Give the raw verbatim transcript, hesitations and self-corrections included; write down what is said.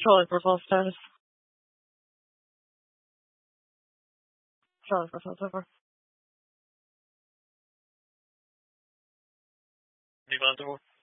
Calling for full status. Calling for full over. Leave on door.